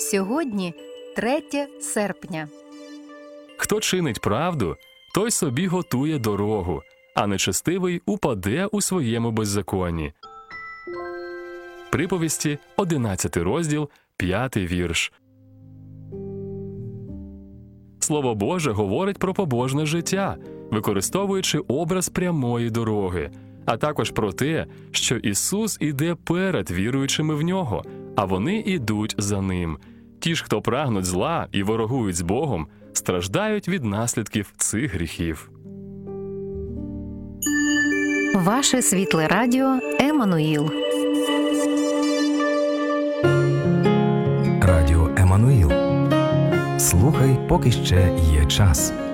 Сьогодні 3 серпня. Хто чинить правду, той собі готує дорогу, а нечестивий упаде у своєму беззаконні. Приповісті, 11 розділ, 5 вірш. Слово Боже говорить про побожне життя, використовуючи образ прямої дороги, а також про те, що Ісус іде перед віруючими в Нього, а вони ідуть за Ним. Ті ж, хто прагнуть зла і ворогують з Богом, страждають від наслідків цих гріхів. Ваше світле радіо Еммануїл. Радіо Еммануїл. Слухай, поки ще є час.